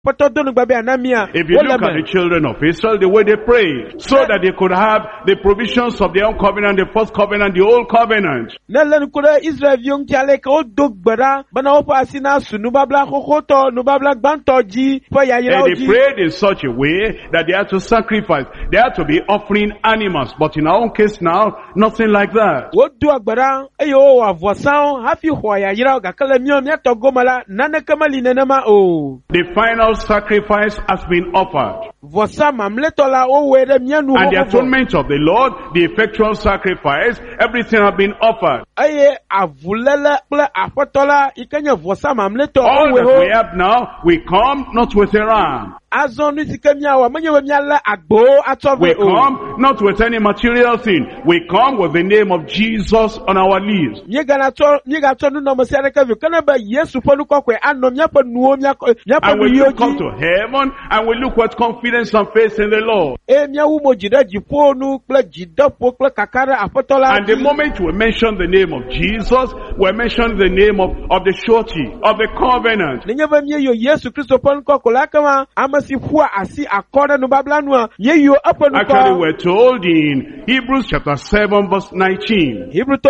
If you look at the children of Israel, the way they prayed, so that they could have the provisions of the old covenant, the first covenant, the old covenant. And they prayed in such a way that they had to sacrifice. They had to be offering animals. But in our own case now, nothing like that. The final sacrifice has been offered. And the atonement of the Lord, the effectual sacrifice, everything has been offered. All that we have now, we come not with a ram. We come not with any material thing. We come with the name of Jesus on our lips. And we look up to heaven and we look with confidence and faith in the Lord. And the moment we mention the name of Jesus, we mention the name of the surety, of the covenant. Actually, we're told in Hebrews chapter 7 verse 19. Hebrews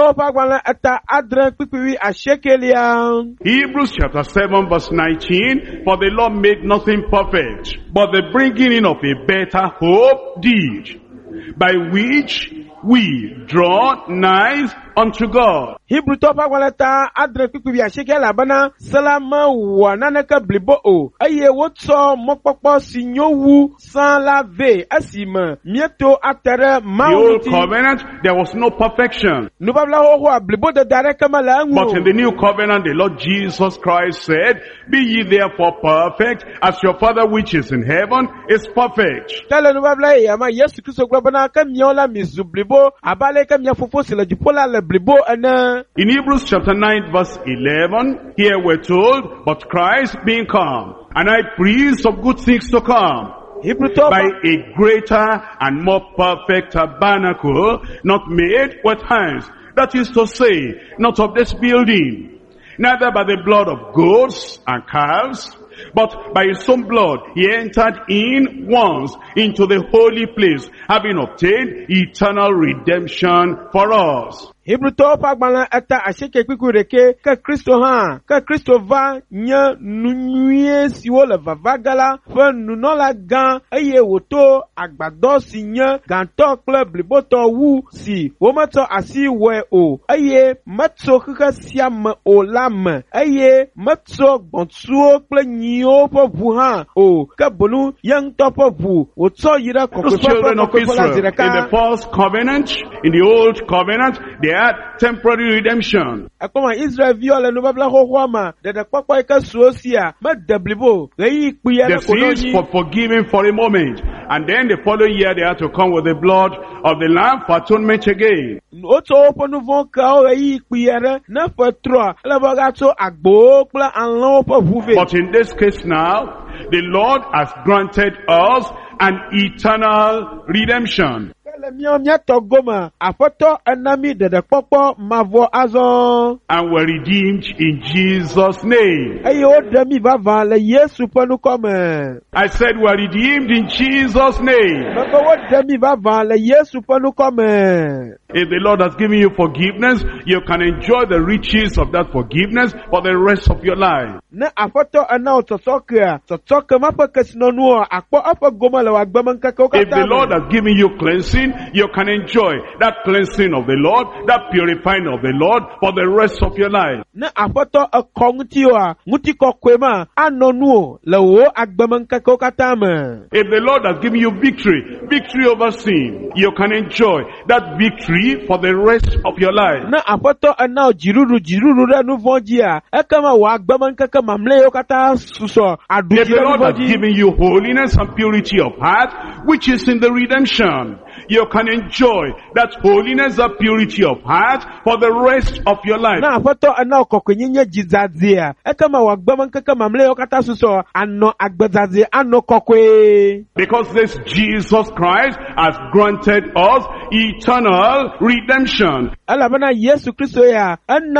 chapter 7 verse 19. For the Lord made nothing perfect, but the bringing in of a better hope did, by which we draw nigh unto God. Hebrew topa walata adre pipi asheke labana salama wananaka blibo aye wotso mokpokpo sinyowu san lave asima mieto atere mauti. The old covenant there was no perfection. Nubabla ho blibo de dareka malangu. But in the new covenant the Lord Jesus Christ said, be ye therefore perfect as your Father which is in heaven is perfect. Tell nubabla yama Yesu Kristo globana kamiola mizublibo abale kamia fofo sila jipola le blibo ana. In Hebrews chapter 9 verse 11, here we're told, but Christ being come, and high priest of good things to come, by a greater and more perfect tabernacle, not made with hands, that is to say, not of this building, neither by the blood of goats and calves, but by his own blood he entered in once into the holy place, having obtained eternal redemption for us. Hebrew topa gbala ata asheke kwikureke ka Kristo va nya nunuye siwo le vavagala fe nunola gan eye woto agbado si nya ganto kle bliboto wu si womato asi we o eye matso kaka siam o lam eye matso gbonsuo kle nyo po buha o ka bonu yang topo bu woto yira kokko children of Israel in the first covenant, in the old covenant, they had temporary redemption. The sins for forgiven for a moment, and then the following year they had to come with the blood of the lamb for atonement again. But in this case now, the Lord has granted us an eternal redemption. And we're redeemed in Jesus' name. I said we're redeemed in Jesus' name. If the Lord has given you forgiveness, you can enjoy the riches of that forgiveness for the rest of your life. If the Lord has given you cleansing, you can enjoy that cleansing of the Lord, that purifying of the Lord for the rest of your life. If the Lord has given you victory over sin, you can enjoy that victory for the rest of your life. If the Lord has given you holiness and purity of heart, which is in the redemption, you can enjoy that holiness and purity of heart for the rest of your life. Because this Jesus Christ has granted us eternal redemption.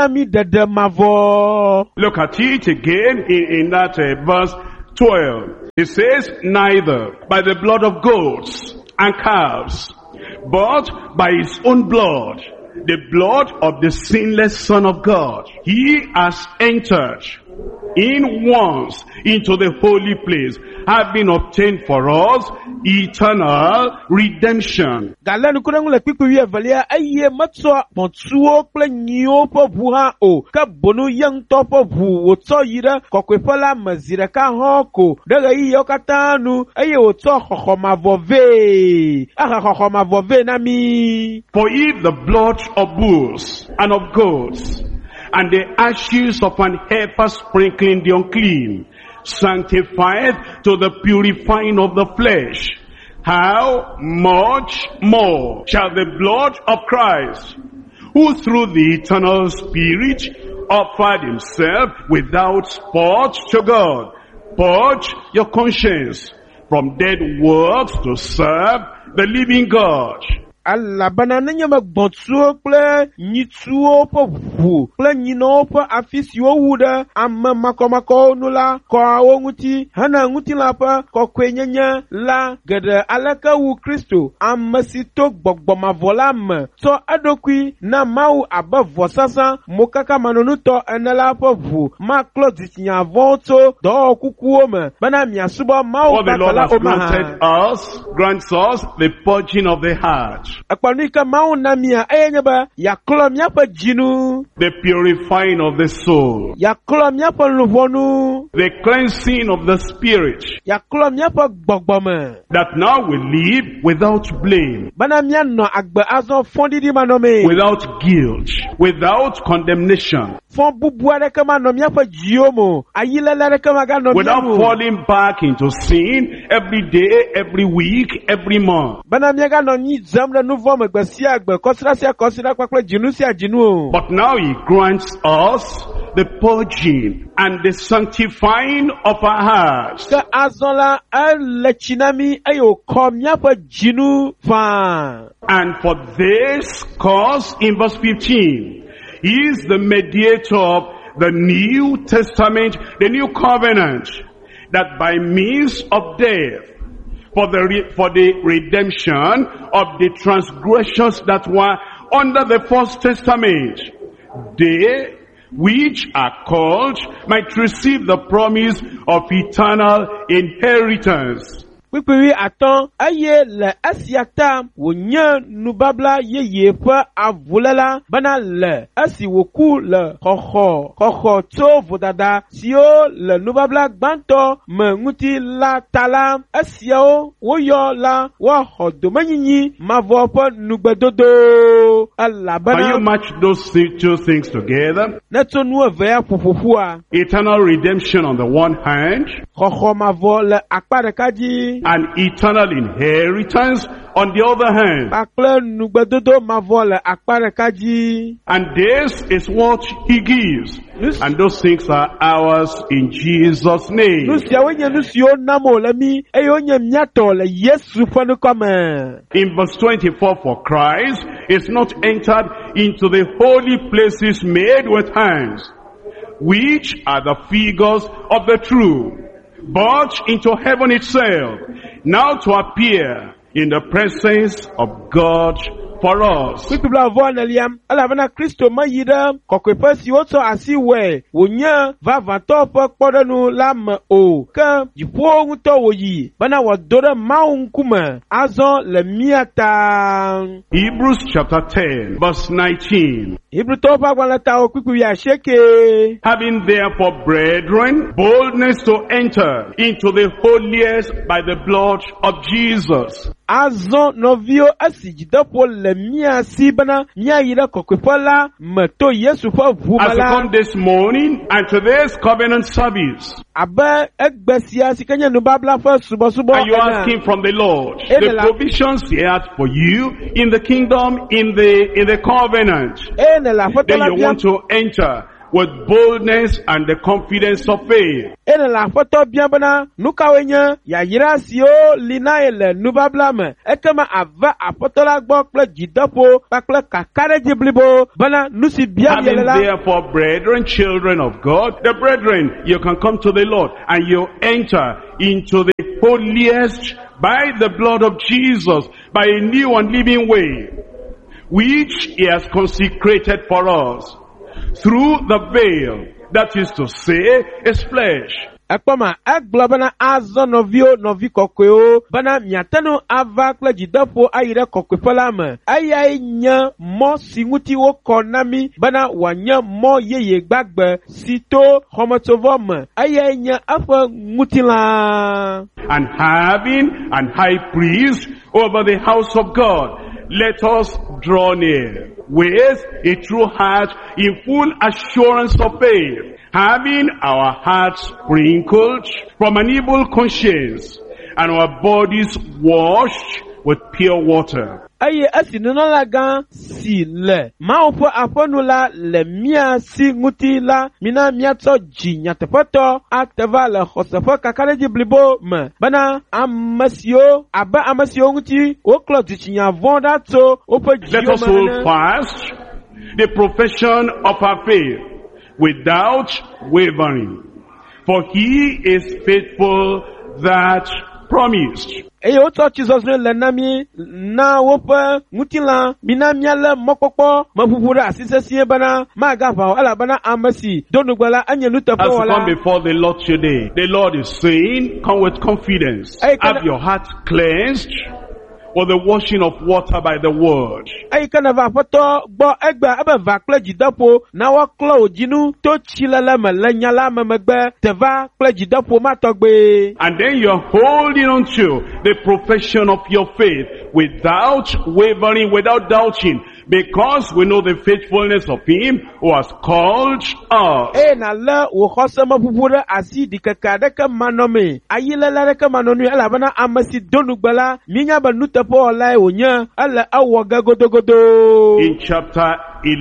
Look at it again in that verse 12. It says, neither by the blood of goats and calves, but by his own blood, the blood of the sinless Son of God. He has entered in once into the holy place, having obtained for us eternal redemption. Galanu kuna ngule piku ye valia aye matso pontuo kple nyo po buha o ka bonu yang to po bu wotso yira kokwefala mazira ka hoko daga yi yokatanu aye wotso khokhoma vove aha khokhoma vove nami. For if the blood of bulls and of goats and the ashes of an heifer sprinkling the unclean sanctifieth to the purifying of the flesh, how much more shall the blood of Christ, who through the eternal Spirit offered himself without spot to God, purge your conscience from dead works to serve the living God. Allah banana nyama gbontuo kple nyituo po vu kple nyino po afisi wo wuda amma makomako nula ko awo nguti hana nguti la pa ko kwenyanya la gede alaka wu Kristo amma sito gbogboma volam to adokui na mau aba vosasa mokaka manonu to enela po vu ma clothes nya voto do kukuo me bana miasubo mau bakala o ma grants us the purging of the heart. The purifying of the soul. The cleansing of the spirit. That now we live without blame. Without guilt. Without condemnation. Without falling back into sin every day, every week, every month. But now he grants us the purging and the sanctifying of our hearts. And for this cause, in verse 15, he is the mediator of the New Testament, the New Covenant, that by means of death, for the redemption of the transgressions that were under the First Testament, they which are called might receive the promise of eternal inheritance. Pipiri atan aye le asiata wonya nubabla yeye pa avulela bana le asi woku le koko to vodada sio le nubabla gbanto menguti la tala asio woyo la wa hodomanyinyi mavo pa nugbedodo alabana. Can you match those two things together? Neto nu veya fufufua. Eternal redemption on the one hand, koko mavo le akparekaji, and eternal inheritance on the other hand. And this is what he gives. And those things are ours in Jesus' name. In verse 24, for Christ is not entered into the holy places made with hands, which are the figures of the true, but into heaven itself, now to appear in the presence of God for us. Hebrews chapter 10 verse 19. Having therefore, brethren, boldness to enter into the holiest by the blood of Jesus. As we come this morning and today's covenant service, and you are asking from the Lord the provisions he has for you in the kingdom, in the covenant, then you want to enter with boldness and the confidence of faith. Ene la foto bien bana nukawenye ya yira sio lina ele nubablame ekema ava apotola gbo kple jidopo pakle kakare jiblibo bana nusi bia Having yelela. therefore, brethren, children of God, the brethren, you can come to the Lord and you enter into the holiest by the blood of Jesus, by a new and living way, which he has consecrated for us through the veil, that is to say, his flesh. Ekpoma eglo bana azo novio novi kokweo bana miatano ava kple jidopo ayire kokwepelame aya nya mo singuti wo konami bana wanya mo yeye gbagbe sito homotovome aya nya afa ngutila. And having an high priest over the house of God, let us draw near with a true heart in full assurance of faith, having our hearts sprinkled from an evil conscience and our bodies washed with pure water. Aye asi nonola gan si le maopo aponula le mia si nguti la mina miato ji nyatepoto ateva le khosefo kakare jiblibo me bana amasio aba amasio nguti oklo tichinya vonda to opo ji. Let us hold fast the profession of our faith without wavering, for he is faithful that promised. Eye oto Jesus le nami na wopa ngutila mina miale mokpokpo mabubura asise bana magava ala bana amasi donugbala anye luta As you wala. come before the Lord today, the Lord is saying, come with confidence. Have your heart cleansed with the washing of water by the word. Ayi kana va foto gbo egba abe va kple jidopo na wa klo ojinu to chilele me le nyala memegbe teva kple jidopo matogbe. And then you're holding on to the profession of your faith without wavering, without doubting, because we know the faithfulness of him who has called us. E na le wo khose mabubure asi dikaka deke manome ayi lele deke manonu ala bana amasi donugbala minya banuta po olai onya ala awoga godogodo. In chapter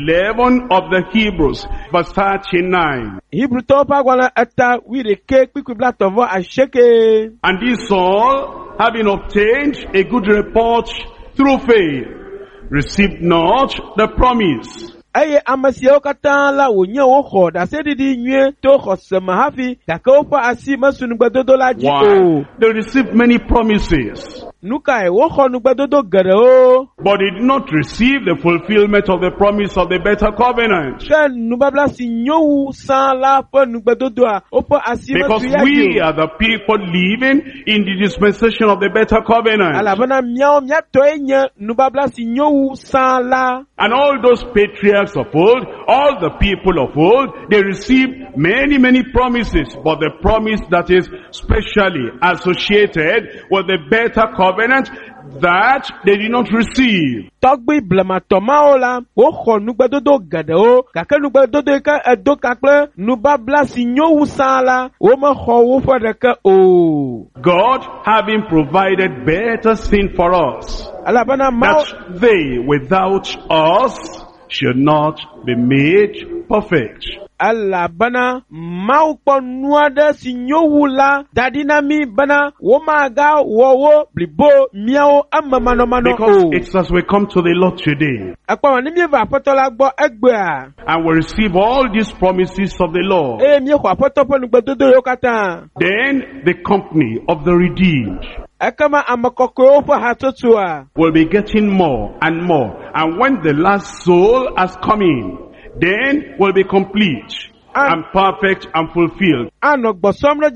11 of the Hebrews, verse 39. Hebrew to pa gwana eta wireke kpikubla tovo asheke. And this all, having obtained a good report through faith, received not the promise. Aye amasio kata la onya wo kho da se didi nwie to khose mahafi da ko pa asi masunu gbadodo la ji o. They received many promises, Nuka e wo kho nu gbadodo gere o. but they did not receive the fulfillment of the promise of the better covenant. Ke nu babla si nyowu san la po nu gbadodo a o po asi Because masu ya we ji. are the people living in the dispensation of the better covenant. Ala bana miao mia to enye nu babla si nyowu san la. And all those patriarchs of old, all the people of old, they received many, many promises, but the promise that is specially associated with the better covenant, that they did not receive. Togbi blama toma ola o kho nu gbadodo gede o kake nu gbadodo ka edo kakle nu babla si nyowu san la o ma kho wo fo de ke o. God having provided better sin for us, Ala bana ma that they without us should not be made perfect. ala bana mau ponuada si nyowula dadina mi bana womaga wowo blibo miao amamano mano Because o. it's as we come to the Lord today, Akwa wani mi va apotola gbo egbe a. and we receive all these promises of the Lord, E mi ko apotopo nu gbedodo yo kata. then the company of the redeemed Akama amakoko ofo hatotu a. will be getting more and more. And when the last soul has come in, then will be complete and perfect and fulfilled. Anogbo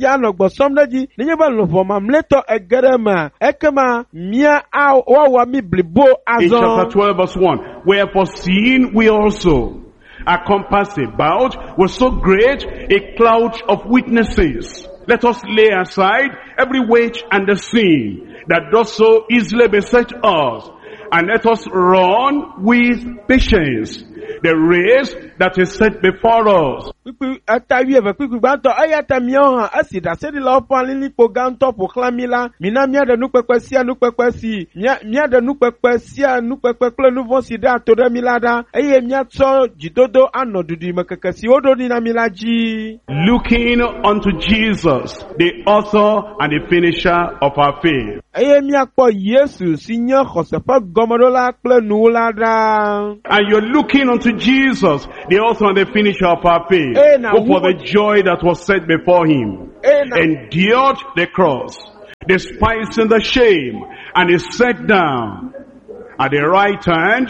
somleji ninye ba lo fo mamleto egerema ekema mia a wa mi blibo In chapter azon. 12 verse 1, wherefore seeing we also are compassed about with so great a cloud of witnesses, let us lay aside every weight and the sin that does so easily beset us, and let us run with patience the race that is set before us, kpikpi eta wieve kpikpi gbãtɔ eya ta míawo hã esi ɖase ɖi le woƒe alilikpo gãtɔ ƒoxlã mí la mina míaɖe nukpekpe sia nukpekpe si míaɖe nukpekpe sia nukpekpe kple nu vɔ̃ si ɖe ato ɖe mí la ɖa eye míatsɔ dzidodo anɔ ɖuɖuime keke si woɖo ɖi na mí la dzi. Looking unto Jesus, the author and the finisher of our faith. Eye míakpɔ Yesu si nye xɔse ƒe gɔmeɖola kple nuwòla ɖa. And you're looking unto Jesus, the author and the finisher of our faith, who for the joy that was set before him endured the cross, despising the shame, and is set down at the right hand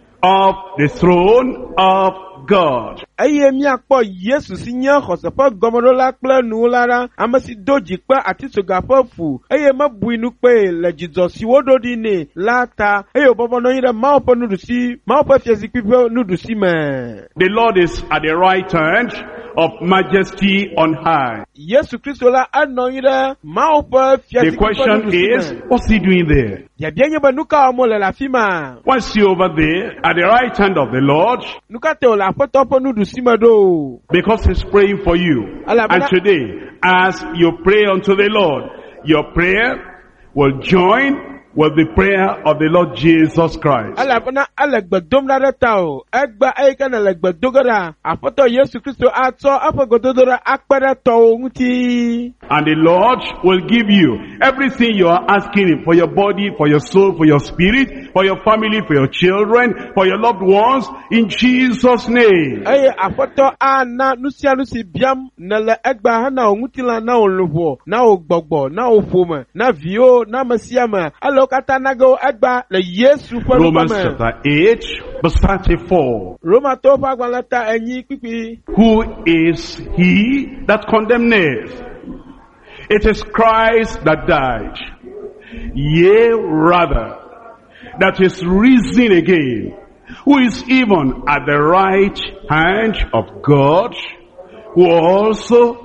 of the throne of God. Eye míakpɔ Yesu si nye xɔse ƒe gɔmeɖola kple nuwòla ɖa, ame si do dzikpe atisoga ƒe fu, eye mebui nu kpe le dzidzɔ si woɖo ɖi nɛ la ta, eye wòbɔbɔ nɔ anyi ɖe Mawu ƒe nuɖusi, Mawu ƒe fiazikpui ƒe nuɖusi me. The Lord is at the right hand of majesty on high. Yesu Kristo la anɔ anyi ɖe Mawu ƒe The fiazikpui ƒe question nuɖusi is, me. what's he doing there? Biabia nye be nu ka wɔm wòle le afi ma? What's he over there at the right hand of the Lord? Nu ka te wòle aƒetɔ ƒe nuɖusi me ɖo? Because he's praying for you. And today, as you pray unto the Lord, your prayer will join with the prayer of the Lord Jesus Christ. Elabena ele gbe dom ɖa ɖe ta o. Egbe eyi ke nele gbe do ge ɖa. Aƒetɔ Yesu Kristo atsɔ eƒe gbedodoɖa akpe ɖe tɔwo ŋuti. And the Lord will give you everything you are asking him for your body, for your soul, for your spirit, for your family, for your children, for your loved ones, in Jesus' name. Eye aƒetɔ ana nu sia nu si biam nele egbe hena wo ŋutilã na wo luʋɔ, na wo gbɔgbɔ, na wo ƒome, na viwo, na ame sia ame. Ele wo katã nage wo egba le Yesu ƒe Romans nukɔ me. chapter 8, verse 34. Romatɔwo ƒe agbalẽ ta enyi kpikpi. Who is he that condemneth? It is Christ that died. Yea, rather, that is risen again, who is even at the right hand of God, who also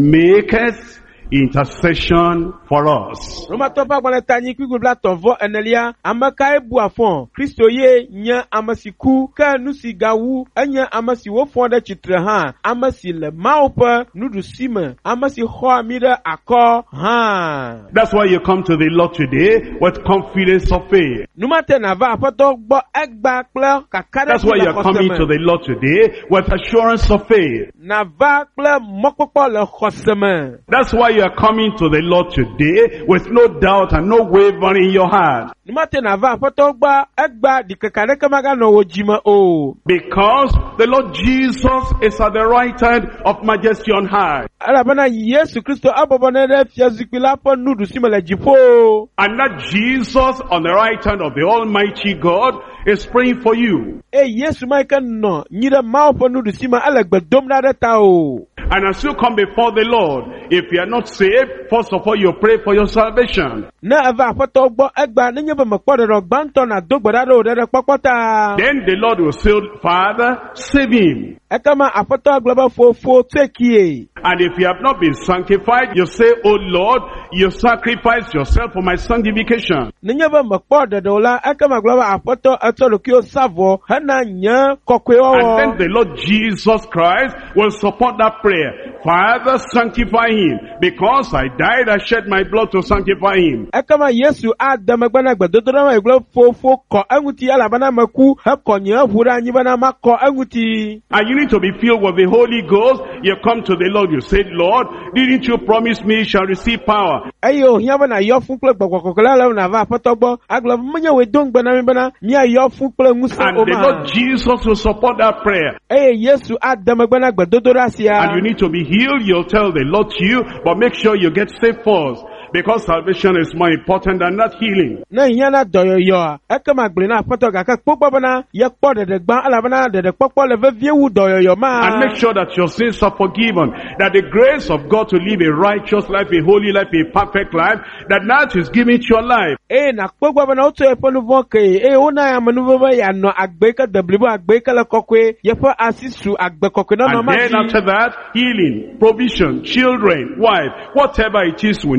maketh intercession for us. Romatɔwo ƒe agbalẽ ta enyi kpikpi bla tɔvɔ enelia. Ame kae bu afɔ? Kristo ye nye ame si ku, ke nu si gawu enye ame si wofɔ ɖe tsitre hã, ame si le Mawu ƒe nuɖusi me, ame si xɔ ami ɖe akɔ hã. That's why you come to the Lord today with confidence of faith. Numate nava aƒetɔ gbɔ egba kple kaka ɖe That's why le you're coming xɔse to me. the Lord today with assurance of faith. Nava kple mɔkpɔkpɔ le xɔse me. That's why you're coming to the Lord today with no doubt and no wavering in your heart. Numate nava aƒetɔ gbɔ egba ɖikeka ɖeke maganɔ wo dzi me o. Because the Lord Jesus is at the right hand of majesty on high. Elabena Yesu Kristo abɔbɔ nɔ ɖe fiazikpui la ƒe nuɖusi me le dziƒo. And that Jesus on the right hand of the Almighty God is praying for you. Yesu ma yi ke nɔ nyi ɖe Mawu ƒe nuɖusi me ele gbe dom ɖa ɖe ta o. And as you come before the Lord, if you are not saved, first of all you pray for your salvation. Ne eva aƒetɔ gbɔ egba nenye be mekpɔ ɖeɖɔ gbãtɔ na do gbe ɖa ɖe o ɖeɖe kpɔkpɔ ta. Then the Lord will say, Father, save him. Ekema aƒetɔ gblɔ be fofo tsoe kie. And if you have not been sanctified, you say, Oh Lord, you sacrifice yourself for my sanctification. Nenye be mekpɔ ɖeɖe o la, ekema gblɔ be aƒetɔ etsɔ ɖokuiwo sa vɔ hena nye kɔkɔewɔwɔ. And then the Lord Jesus Christ will support that prayer. Father, sanctify him. Because I died, I shed my blood to sanctify him. Ekema Yesu ade megbe na gbedodoɖa me gblɔ fofo kɔ eŋuti elabena meku hekɔ nye ʋu ɖe anyi bena makɔ eŋuti. And you need to be filled with the Holy Ghost. You come to the Lord, you say, Lord, didn't you promise me you shall receive power? Eye ohia be nayɔ fún kple gbɔgbɔ kɔkɔ la le nava aƒetɔ gbɔ. Agblɔ be menye wòe do ŋugbe na mi bena míayɔ fún kple ŋusẽ And o the ma. Lord Jesus will support that prayer. Eye Yesu ade megbe na gbedodoɖa sia. And you need to be healed. You'll tell the Lord to you, but make sure you get saved first. Because salvation is more important than that healing. Ne hiã na dɔyɔyɔa, ekema gblẽ na aƒetɔ gake kpɔkpɔ bena yekpɔ ɖeɖegbã elabena ɖeɖekpɔkpɔ le vevie wu dɔyɔyɔ ma. And make sure that your sins are forgiven. That the grace of God to live a righteous life, a holy life, a perfect life, that is given to your life. Nakpɔ gbɔ bena wotsɔ yeƒe nu vɔ ke, wona ame nu vɔ be yeanɔ agbe ke de blibo agbe ke le kɔkɔe, yeƒe asi su agbe kɔkɔe nɔnɔ And ma then dzi. after that, healing, provision, children, wife, whatever it is we need,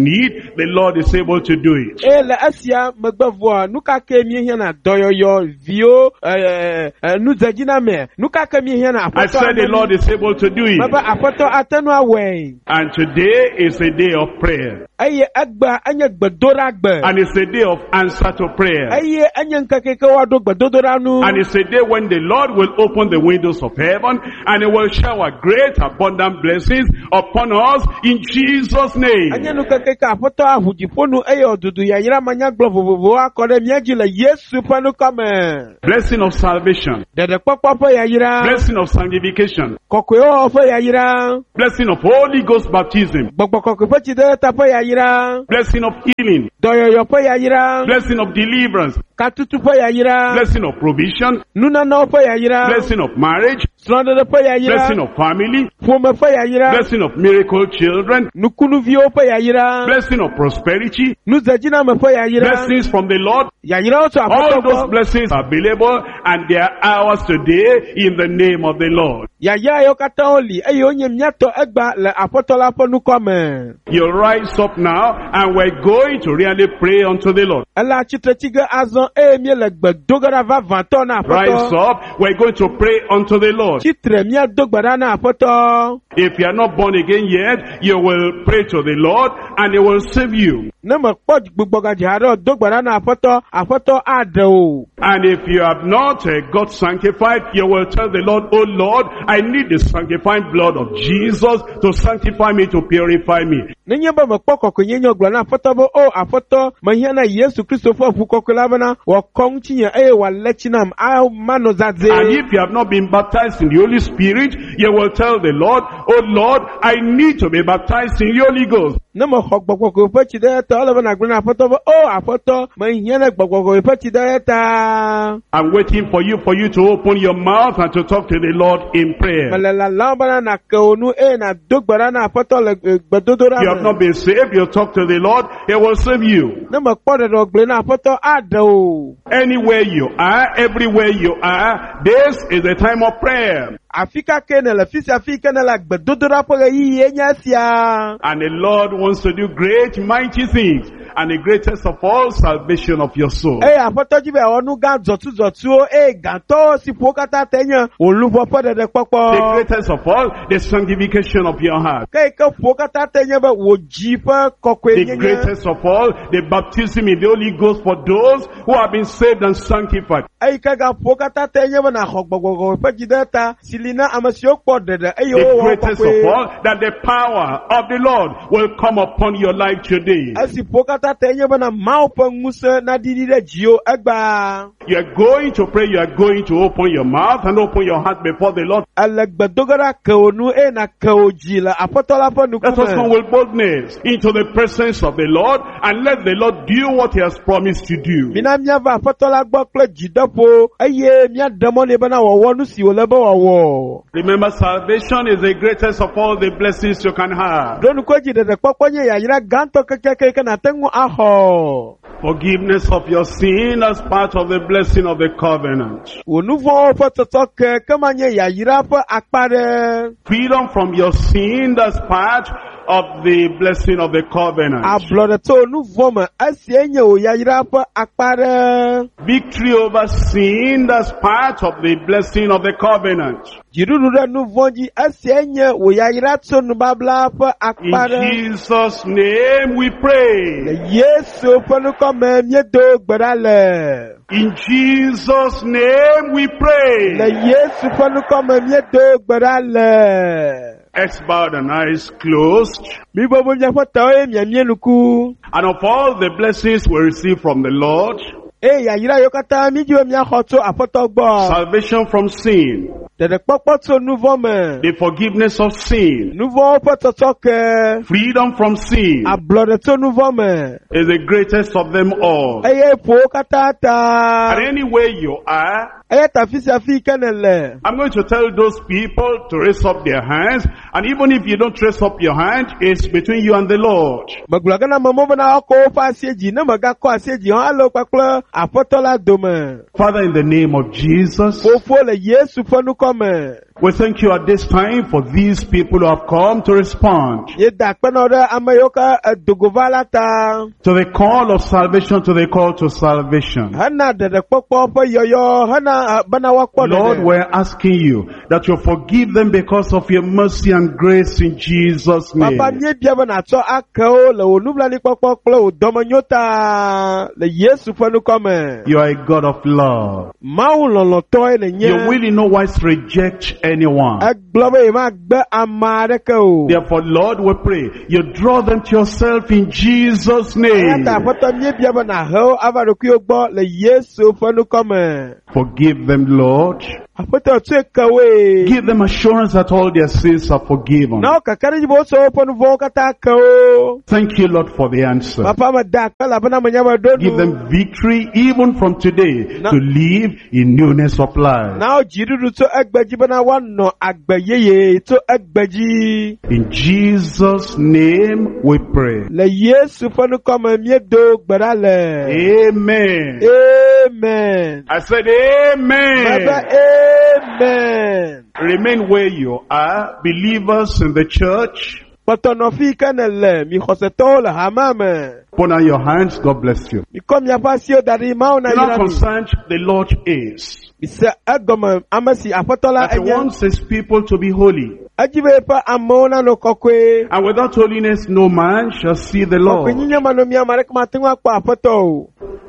the Lord is able to do it. Le asia megbevoa nuka ke mi hiana doyoyo vio nu zagina me nuka ke mi hiana I said the Lord is able to do it. baba apoto atanu awe And today is a day of prayer. aye agba anya gbedora gbe And it's a day of answer to prayer. aye anya nkakeke wado gbedodora nu And it's a day when the Lord will open the windows of heaven and He will shower great abundant blessings upon us in Jesus' name. anya nkakeke apoto ahujifonu aye odudu ya yira manya glovovovo akore miaji le Yesu panu kame Blessing of salvation. dede popopo ya yira Blessing of sanctification. kokoyo ofo ya yira Blessing of Holy Ghost baptism. gbogbo po chide tapo ya yira Blessing of healing. doyoyo po ya yira Blessing of deliverance. katutu po ya yira Blessing of provision. nuna no po ya yira Blessing of marriage. stranded po ya yira Blessing of family. fome po ya yira Blessing of miracle children. nukunu vio po ya yira Blessing of prosperity. nuzajina me po ya yira Blessings from the Lord. ya yira oto All apoto those po blessings are available and they are ours today in the name of the Lord. ya yo kata oli ayo onye miato egba le apoto la po nukome You rise up now and we're going to really pray unto the Lord. ala chitrechiga azon mi le gbedogara va vanto na Rise apoto up. We're going to pray unto the Lord. chitre mia dogbara na apoto If you are not born again yet, you will pray to the Lord and He will save you. na mo po gbogbo gajaro dogbara na apoto ado And if you have not got sanctified, you will tell the Lord, oh Lord, I need the sanctifying blood of Jesus to sanctify me, to purify me. nenye ba mo po kokonyenyo gbara na apoto bo o apoto mahiana Yesu Kristo fo fukokola bana wa kongchinya wa lechinam a mano And zadze if you have not been baptized in the Holy Spirit, you will tell the Lord, oh Lord, I need to be baptized in the Holy Ghost. na mo gbogbo ko pe chide ta ola bana gbara na apoto bo o apoto mahiana gbogbo ko pe chide ta I'm waiting for you to open your mouth and to talk to the Lord in prayer. malela la bana na konu na dogbara na apoto le gbedodora You have not been saved, you talk to the Lord, He will save you. na mo po de gbara na apoto ado Anywhere you are, everywhere you are, this is the time of prayer. Afika kene la fisi afika na la gbedodora po yi enyasia And the Lord wants to do great, mighty things. And the greatest of all, salvation of your soul. apoto jibe onu ga zotu ganto si pokata tenya olubo po de popo The greatest of all, the sanctification of your heart. ka pokata tenya ba wo jipa kokwe The greatest of all, the baptism in the Holy Ghost for those who have been saved and sanctified. ka ga pokata tenya ba na hogbogo pe jideta silina amasio po de The greatest of all, that the power of the Lord will come upon your life today. asi pokata tenya ba na maupo ngusa na didide jio egba You are going to pray, you are going to open your mouth and open your heart before the Lord. alagbedogara konu na kojila apotola po Let us come nukume with boldness into the presence of the Lord and let the Lord do what He has promised to do. mina miava apotola gbo kle jidopo mia demone bana wo nu si olebo wo Remember, salvation is the greatest of all the blessings you can have. donu ko jide poponye ya yira ganto keke na tengu aho Forgiveness of your sin as part of the blessing of the covenant. onuvo fototo ke kamanye ya yira po akpare Freedom from your sin as part of the blessing of the covenant. ablode to onuvo ma asienye o ya yira po akpare Victory over sin as part of the blessing of the covenant. jiruru de nuvoji asienye o ya yira to nu babla po In akpare Jesus' name we pray. Yesu ponu kome miedo gbadale In Jesus' name we pray. le Yesu ponu kome miedo gbadale Heads bowed and eyes closed. bibo bo nya foto mianuku And of all the blessings we receive from the Lord, ya yira yokata mijo mia hoto apoto gbo salvation from sin, de popo to nouveau me the forgiveness of sin, nouveau pototo ke freedom from sin ablode to nouveau me is the greatest of them all. po katata And anywhere you are, tafisi afi kenele I'm going to tell those people to raise up their hands. And even if you don't raise up your hand, it's between you and the Lord. magulagana mamo na ko fa seji na maga ko seji on alo pakla apotola dome Father, in the name of Jesus, fofo le Yesu fonu kome We thank you at this time for these people who have come to respond Ye dakpeno re amayoka dogovala ta. to the call of salvation, to the call to salvation. Hana de pokpo po yoyo hana bana wakpo. Lord, we're asking you that you forgive them because of your mercy and grace in Jesus' name. Papa nye bia bana to akao le onubla ni pokpo klo domanyota le Yesu fanu come. You are a God of love. Mawu lolo to le nye. You will in no wise reject anyone. Aglobe ma gbe amare ko. Therefore, Lord, we pray you draw them to yourself in Jesus' name. Ata poto nye bia bana ho avaroku ogbo le Yesu fanu come. Forgive them, Lord. Apoto take away. Give them assurance that all their sins are forgiven. No kakari jibo so ponu vo kata ko. Thank you, Lord, for the answer. Papa ma da kala bana manyama donu. Give them victory even from today to live in newness of life. Now jirudu to agbaji bana wano agbayeye to agbaji. In Jesus' name we pray. Le Yesu fanu kama miedo gbarale. Amen. Amen. I said amen. Baba amen. Remain where you are, believers in the church. Patonofi kanele mi khoseto le hamame. Put on your hands. God bless you. Mi kom ya pasio dari mauna You're not yirami. concerned. The Lord is. Mi se agoma amasi apotola That He enye. wants His people to be holy. Ajibe pa amona no kokwe. And without holiness, no man shall see the Lord. Kokwe mano mi amare kuma tingwa kwa apoto.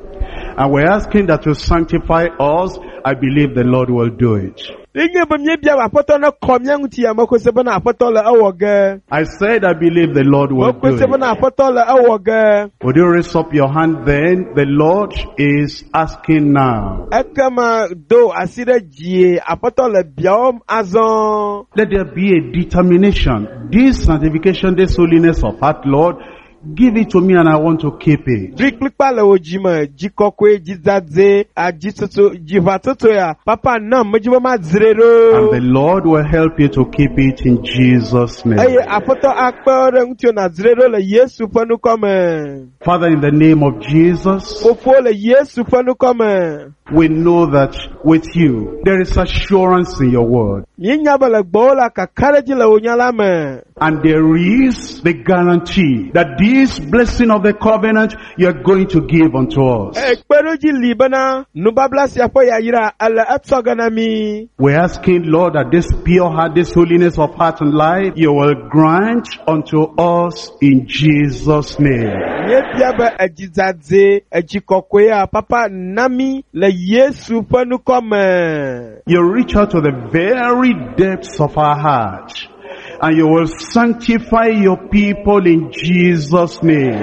And we're asking that you sanctify us. I believe the Lord will do it. Inge bamye bia apoto no komya nguti ya mako sebana apoto le awoge. I said I believe the Lord will do Mako sebana it. apoto le awoge. Would you raise up your hand then? The Lord is asking now. Ekama do asire jie apoto le biom azon. Let there be a determination. This sanctification, this holiness of heart, Lord, give it to me and I want to keep it. Driklikpa le ojima jikokwe jizadze ajitoto jivatoto ya papa nam mjibo ma And zrero. the Lord will help you to keep it in Jesus' name. Aye apoto akpere ngutio na zrero le Yesu fanu come. Father, in the name of Jesus, Fofo le Yesu fanu come. we know that with you, there is assurance in your word. Yinya bala gbola kakareji le onyalame. And there is the guarantee that this blessing of the covenant you are going to give unto us. Ekperoji libana nubabla siapo ya yira ala atsoganami. We're asking, Lord, that this pure heart, this holiness of heart and life, you will grant unto us in Jesus' name. Yebiaba ajizadze ajikokwe ya papa nami le Yesu fanu come. You reach out to the very depths of our heart and you will sanctify your people in Jesus' name.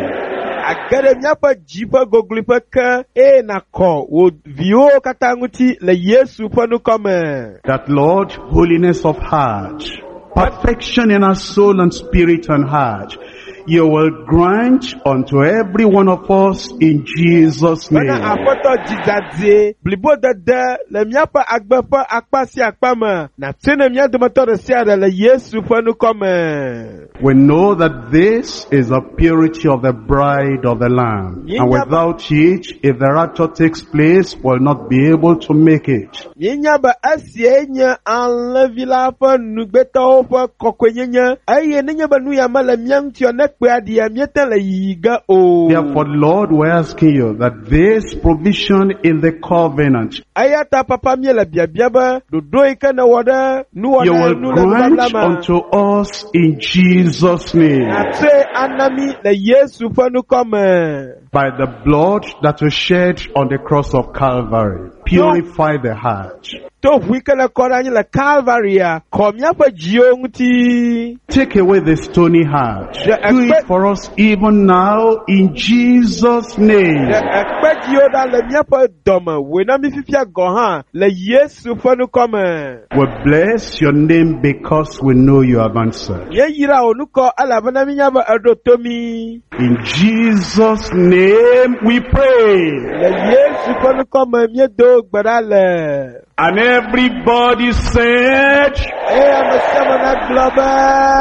Agere miapa jipa goglipa ka na ko wo vio katanguti le Yesu fanu come. That, Lord, holiness of heart, perfection in our soul and spirit and heart, you will grant unto every one of us in Jesus' name. Bana apoto jizadze blibo dada le miapa agbepa akpasi akpama na tene mia domato sia le Yesu fanu come. We know that this is the purity of the bride of the Lamb. And without it, if the rapture takes place, we'll not be able to make it. Yinya ba asienya anlevila fa nugbeto fa kokwenya aye nenya ba nu ya mala miamtio na kpe adia mieta la yiga o. Therefore, Lord, we're asking you that this provision in the covenant, Ayata papa miela biabiaba dodo ikana wada nu you wada will nu la grant blama. unto us in Jesus' name. Ate anami le Yesu fanu come. By the blood that was shed on the cross of Calvary, purify the heart. To wikala korani la Calvary komya pa jiongti. Take away the stony heart. Do it for us even now in Jesus' name. Ekpe jioda le miapa doma wena mi fifia gohan le Yesu fanu come. We bless your name because we know you have answered. Ye yira onuko ala bana mi nyaba adotomi. In Jesus' name we pray. Le Yesu fanu come mi do gbadale. And everybody said,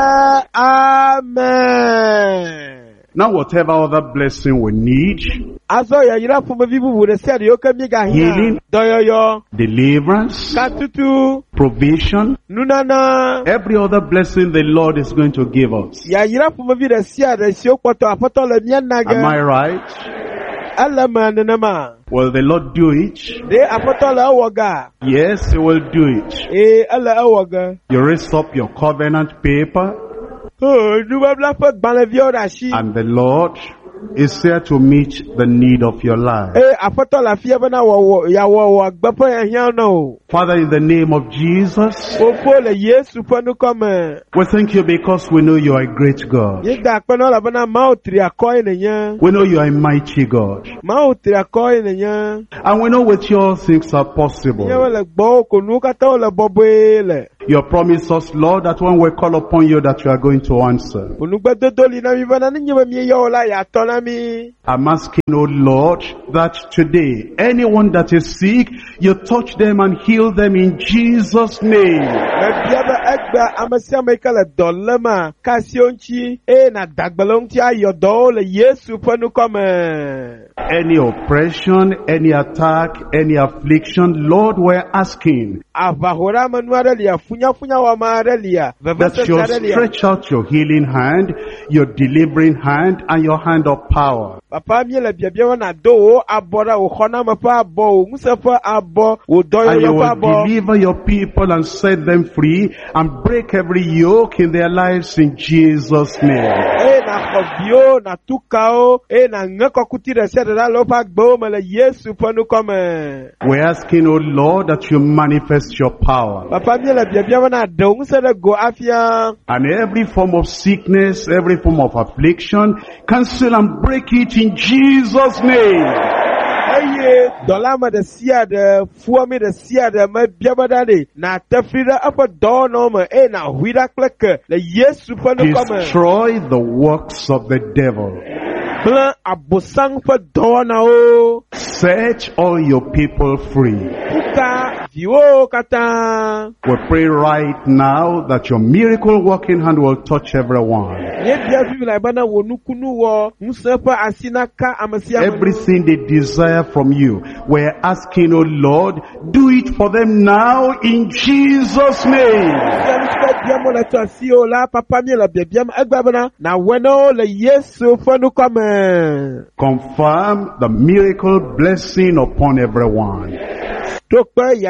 Amen. now whatever other blessing we need, Azo ya yira fumavi bubu de sia de yoka miga Healing. Doyoyo. deliverance, Katutu. provision, Nunana. every other blessing the Lord is going to give us. Ya yira fumavi de sia de siokoto apoto le mianaga. Am I right? Alama nenama. Will the Lord do it? De apoto le awaga. Yes, He will do it. Ala awaga. You raise up your covenant paper, Nubabla fa gbanlevio dashi. and the Lord is there to meet the need of your life. Apoto la fia bana wo ya wo agbapo ya hian no. Father, in the name of Jesus, Ofo le Yesu panu come. we thank you because we know you are a great God. Yida pano la bana mautri akoi nenya. We know you are a mighty God. Mautri akoi nenya. And we know with you all things are possible. Yewe le gbo ko nu kata le bobele. You promise us, Lord, that when we call upon you that you are going to answer. Onugba dodoli na mi bana ninyi ba mi yo la ya to na mi. I'm asking, oh Lord, that today, anyone that is sick, you touch them and heal them in Jesus' name. Na biaba egba amasia me kala dolema kasionchi na dagbalonti ayodo le Yesu panu come. Any oppression, any attack, any affliction, Lord, we're asking Avahora manuarelia funya wa marelia. that you stretch out your healing hand, your delivering hand, and your hand of power. Papa mi le biabia wana do abora o khona mapa abo musafa abo o doyo And you mapa will abo. deliver your people and set them free and break every yoke in their lives in Jesus' name. Na khobio na tukao na ngako kutira sere la lopa gbo mele Yesu panu come. We're asking, oh Lord, that you manifest your power. Papa mi le biabia wana do musere go afia. And every form of sickness, every form of affliction, cancel and break it in Jesus' name. Dolama de sia de fuami de sia de me biabadade na tafrida apa do no me na huida kleke le Yesu panu come. Destroy the works of the devil. Blan abosang fa do na o. Set all your people free. Puka viwo kata. We pray right now that your miracle working hand will touch everyone. Ye bia fi la bana wonukunu wo musepa asinaka amasia. Everything they desire from you, we're asking, oh Lord, do it for them now in Jesus' name. Na weno le Yesu fanu come. Confirm the miracle blessing upon everyone. Thank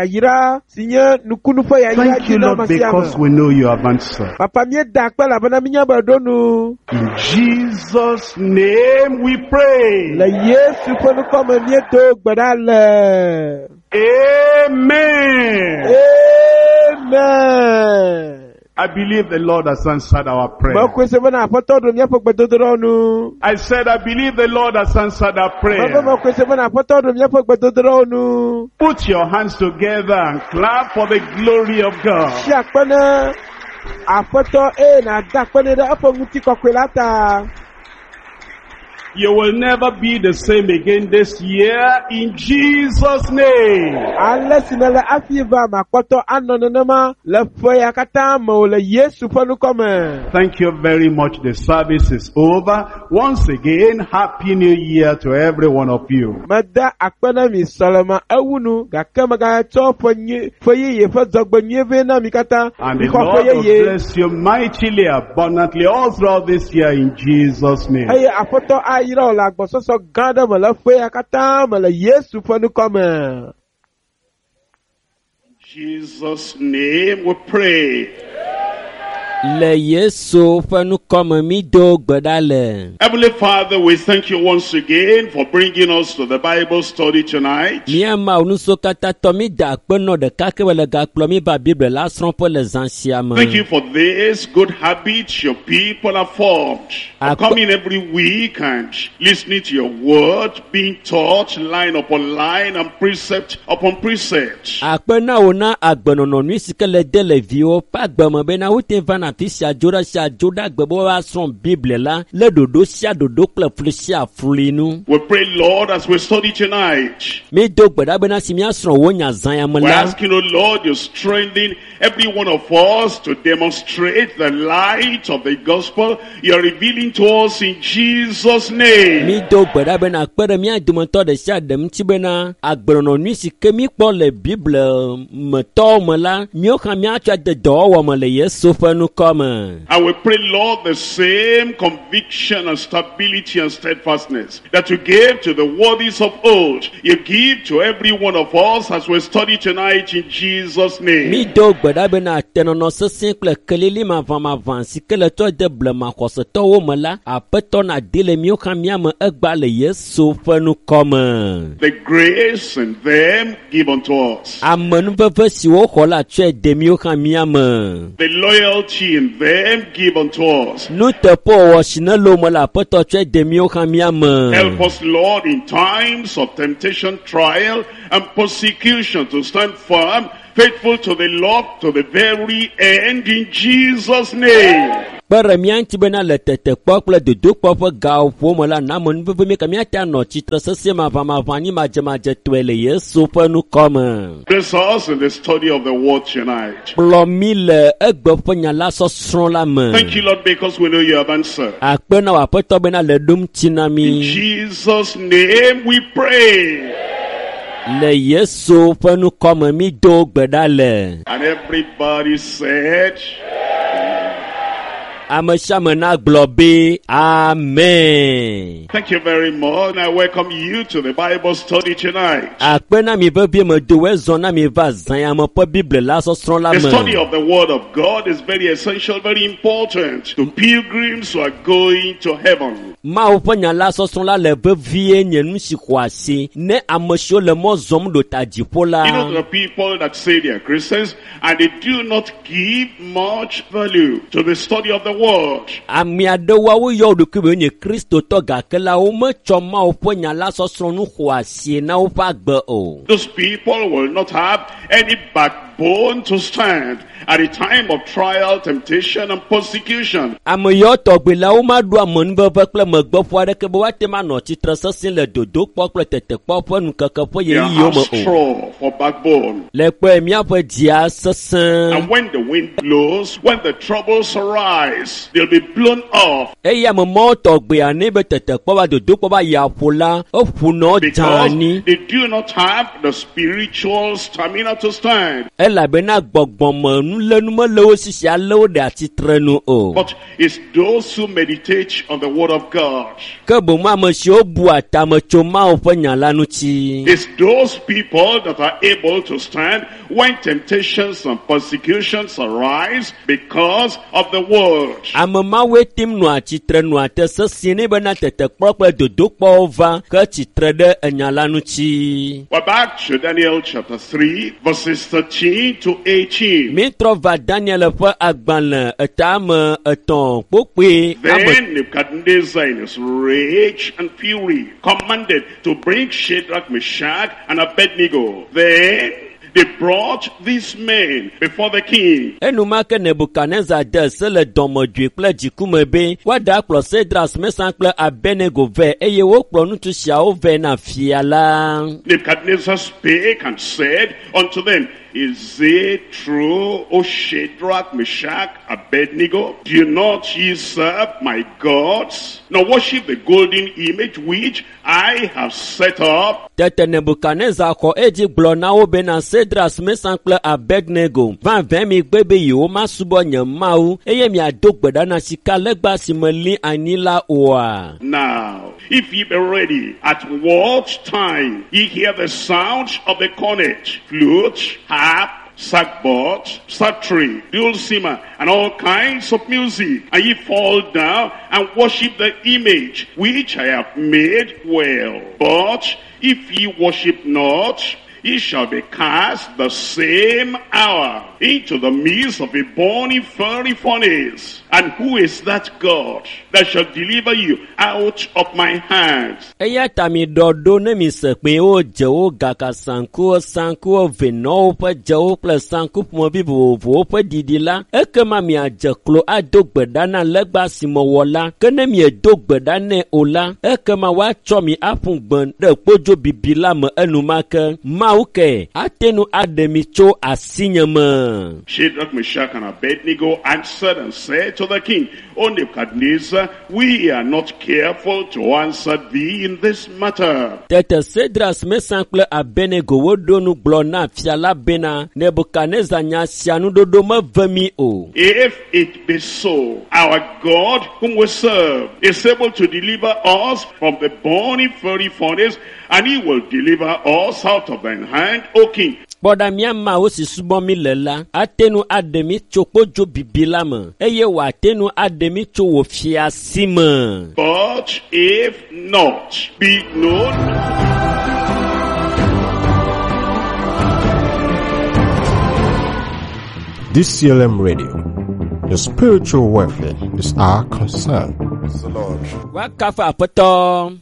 you, Lord, because we know you have answered. In Jesus' name we pray. Amen. Amen. I believe the Lord has answered our prayer. I said, I believe the Lord has answered our prayer. Put your hands together and clap for the glory of God. You will never be the same again this year in Jesus' name. Thank you very much. The service is over. Once again, Happy New Year to every one of you. And the Lord will bless you mightily, abundantly all throughout this year in Jesus' name. Jesus' name we pray. Heavenly Father, we thank you once again for bringing us to the Bible study tonight. Thank you for this good habit your people have formed. Coming every week and listening to your word, being taught line upon line and precept upon precept. afi sia dzo ɖe sia dzo ɖe agbe be woasrɔ̃ Bible la le ɖoɖo sia ɖoɖo kple fli sia fli nu. We pray, Lord, as we study tonight, Mi do gbe ɖa bena si míasrɔ̃ wo nya zã ya me we're la. asking, oh Lord, you strengthen every one of us to demonstrate the light of the gospel you're revealing to us in Jesus' name. Mi do gbe ɖa bena kpe ɖe mía dometɔ ɖe sia ɖe ŋuti bena agbenɔnɔ si ke mi kpɔ le Bible me tɔwo me la, mío hã míatsɔ ade dɔwɔwɔ me le Yesu ƒe nukɔ me. And we pray, Lord, the same conviction and stability and steadfastness that you gave to the worthies of old, you give to every one of us as we study tonight in Jesus' Mi name. do gbe ɖa bena tenɔnɔ sesẽ kple keleli mavamava si ke le tɔ de blema xɔsetɔwo me la, Aƒetɔ nàdi le mío hã mía me egba le Yesu ƒe nukɔ me. The grace in them give unto us. Amenuveve si woxɔ la tsɔe de mío hã mía me. The loyalty in them give unto us. Nuteƒewɔwɔ si ne lo me la Aƒetɔ tsɔe de mío hã mía me. Help us, Lord, in times of temptation, trial, and persecution to stand firm, faithful to the Lord to the very end in Jesus' name. Kpe ɖe mía ŋuti bena le tetekpɔ kple dodokpɔ ƒe gawo me la, na amenuveve mi ke míate anɔ tsitre sesẽ mavamava anyi madzemadzetɔe le Yesu ƒe nukɔ me. Bless us in the study of the word tonight. Kplɔ mi le egbe ƒe nya la sɔsrɔ̃ la me. Thank you, Lord, because we know you have answered. Akpe na wò Aƒetɔ bena le ɖom tsi na In mi. Jesus' name we pray. Le Yesu ƒe nukɔ me mi do gbe ɖa le. And everybody said, Ame sia ame na gblɔ be Amen. thank you very much. And I welcome you to the Bible study tonight. Akpe na mi vevie me do ezɔ na mi va zãyame ƒe Bible la sɔsrɔ̃ la The study me. of the Word of God is very essential, very important to pilgrims who are going to heaven. Mawu ƒe nya la sɔsrɔ̃ la le vevie nye nu si xɔ asi ne ame siwo le mɔ zɔm ɖo ta dziƒo la. You know, there are people that say they are Christians and they do not give much value to the study of the Word. Ame aɖewo woyɔ wo ɖokui be nye kristotɔ gake la wometsɔ Mawu ƒe nya la sɔsrɔ̃ nu xɔ asi na woƒe agbe o. Those people will not have any backbone to stand at a time of trial, temptation, and persecution. Ame yawo tɔgbe la womaɖo amenuveve kple megbeƒo aɖeke be woate ma nɔ tsitre sesẽ le dodokpɔ kple tetekpɔ ƒe nukeke ƒe They ɣeyiɣiwo have me o. straw for backbone. Le kpe míaƒe dzia sesẽ. And when the wind blows, when the troubles arise, they'll be blown off Eye ame mawo tɔgbea ne be tetekpɔ va dodokpɔ va yi aƒo la, eƒunɔ because dzani. they do not have the spiritual stamina to stand. Elabena gbɔgbɔme nulenu mele wo sisi ale wo ɖe atsitre nu o. But it's those who meditate on the Word of God. Ke bomo ame siwo bu atame tso Mawu ƒe nya la ŋuti. It's those people that are able to stand when temptations and persecutions arise because of the Word. Ame mawoe tim nɔa tsitre nɔa te sesĩe ne bena tetekpɔ kple dodokpɔwo va ke tsitre ɖe enya la ŋuti. We're back to Daniel chapter 3, verses 13 to 18. Mítrɔ va Daniel ƒe agbalẽ etame etɔ̃ kpokpe ame Then Nebuchadnezzar in his rage and fury commanded to bring Shadrach, Meshach, and Abednego. Then they brought these men before the king. enumake Nebukadnezar de se le dɔmedzoe kple dzikume be woaɖe akplɔ Sedras, Mesak kple Abednego vɛ eye wokplɔ ŋutsu siawo vɛ na fia la. Nebuchadnezzar spake and said unto them, Is it true, O Shadrach, Meshach, Abednego? Do not ye serve my gods, nor worship the golden image which I have set up? Tete Nebukadnezar xɔ edzi gblɔ na wo bena Sedras, Mesak kple Abednego vavẽ mi gbe be yewo masubɔ nye Mawu eye miado gbe ɖa na sikalegba si meli anyi la oa. Now, if ye be ready, at what time ye hear the sound of the cornet, flute, harp, sackbut, psaltery, dulcimer, and all kinds of music, and ye fall down and worship the image which I have made, well. But if ye worship not, ye shall be cast the same hour into the midst of a burning fiery furnace. And who is that God that shall deliver you out of my hands? Eya tami dodo ne mi se pe o je o gaka sanku o veno o pe je o ple sanku mo bibu o pe didi la. Eke ma mi a je klo a dogbeda na legba si mo wola. Kene mi e dogbeda ne ola. Eke ma wa cho mi apun gban de pojo bibi la me enu ma ke. Ma uke atenu ademi cho asinyama. Shadrach, Meshach, and Abednego answered and said to the king, O Nebuchadnezzar, we are not careful to answer thee in this matter. Tete Cedras Meshach Abednego wodonu glona fiala bena Nebuchadnezzar nya sianu dodo ma vemi o. If it be so, our God whom we serve is able to deliver us from the burning fiery furnace, and he will deliver us out of thine hand, O king. Boda miama o si subo mi lela, atenu ademi choko jo bibilama, eye wa atenu ademi cho wo fiasima. But if not, be it known. DCLM Radio. Your spiritual welfare is our concern. Praise the Lord. Wakafa apoto.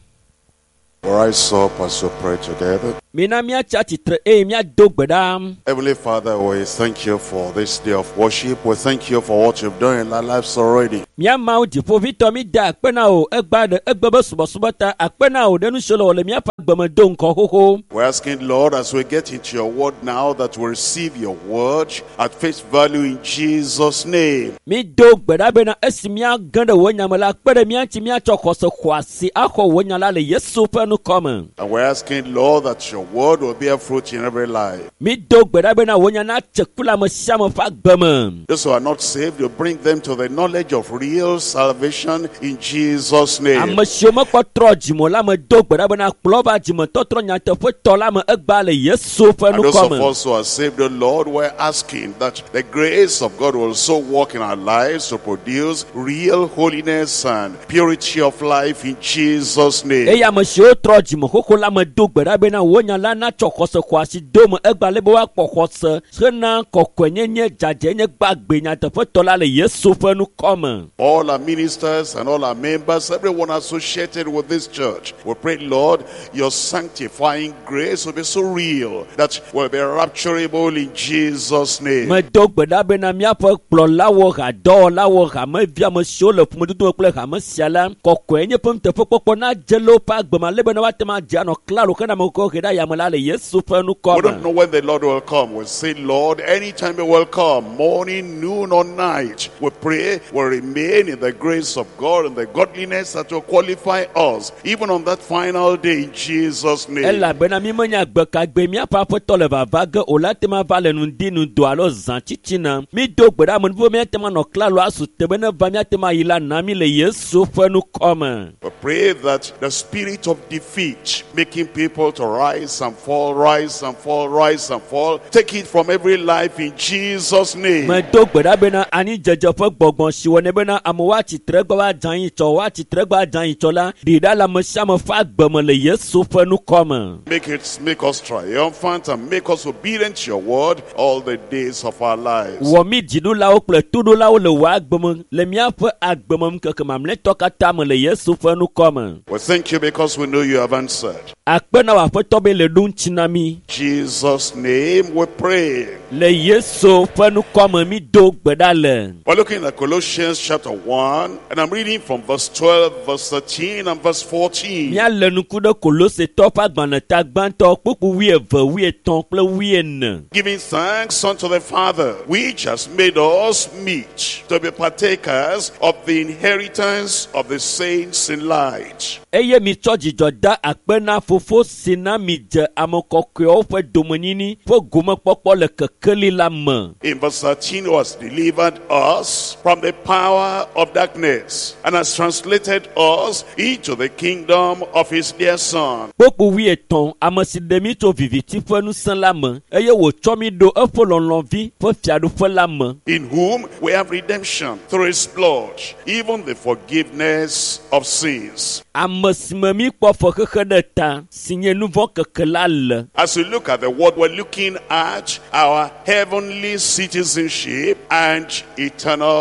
Rise up as we pray together. Minamia chati tre mia dogbedam. Heavenly Father, we thank you for this day of worship. We thank you for what you've done in our lives already. Mia mau di po vitomi da akpena o egbade egbebe subosubata akpena o denu sholo ole mia pa gbeme don ko hoho. We're asking, Lord, as we get into your word now, that we receive your word at face value in Jesus' name. Mi dogbeda bena esimia gande wonyamala akpede mia ti mia chokoso kwasi akho wonyala le Yesu pe nu come. And we're asking, Lord, that your word will bear fruit in every life. Mi dogbeda bena wonyana chekula mo shamo fa gbeme. Those who are not saved, you bring them to the knowledge of real salvation in Jesus' name. Amashoma kwatro jimo la mo dogbeda bena kloba jimo totro nyate fo tola mo egba le Yesu pe And nu those of come. us who are saved, the Lord, we're asking that the grace of God will so work in our lives to produce real holiness and purity of life in Jesus' name. Eya mashio tro jimo koko la mo dogbeda bena wonyala na chokoso kwasi domo egba le bo wa pokose sena kokwenye jajenye gbagbe nyate fo tola le Yesu pe nu come. All our ministers and all our members, everyone associated with this church, we pray, Lord, your sanctifying grace will be so real that will be rapturable in Jesus' name. Me dogbeda bena mia po kplo lawo ga do lawo ga me via me sho le fumu tutu kple ga me siala kokwenye pom te fo popo na jelo pa gbema le bena watema jano claro kana mo ko geda ya mala le Yesu pe nu We come. don't know when the Lord will come. We say, Lord, anytime he will come, morning, noon, or night, we pray we'll remain in the grace of God and the godliness that will qualify us, even on that final day in Jesus' name. Ela bena mi menya gbe ka gbe mi apa po tole va vague o la tema vale nu dinu do alo zan chichina mi dogbeda mo vo mi tema no claro asu te bena va mi tema ila na mi le Yesu pe nu come. We pray that the spirit of defeat, making people to rise and fall, rise and fall, rise and fall, take it from every life in Jesus' name. Me dogbeda bena ani jeje fo gbogbon siwo ne bena amowa chitregba wa jan yin cho wa chitregba jan yin cho la dida la mo sha mo fa gbemo le Yesu pe nu come. Make us triumphant and make us obedient to your word all the days of our lives. Wo mi jidu la o ple tudu la o le wa gbemo le mia fe agbemo keke mamle tokata mo le Yesu pe nu come. We thank you because we know you have answered. Akpena wa fe tobe le dun chinami In Jesus' name we pray. le Yesu pe nu come mi dogbeda le. We're looking at Colossians chapter 1, and I'm reading from verse 12, verse 13, and verse 14. Mia le nu ku de Kolose to pa gbanata gbanto pupu wi eve wi eton ple wi ene. Giving thanks unto the Father, which has made us meet to be partakers of the inheritance of the saints in light. Eye mi cho jijo da akpena fofo sina mi je amokokwe o fe domonini fo gome popo le kekeli la me. In verse 13, who has delivered us from the power of darkness and has translated us into the kingdom of his dear Son. Popo wi eton amasidemi to viviti fo nu san la me. Eye wo cho mi do efo lonlonvi fo fiadu fo la me. In whom we have redemption through his blood, even the forgiveness of sins. Amesimemi kpo fo keke de ta sinye nu vo keke la le. As we look at the word, we're looking at our heavenly citizenship and eternal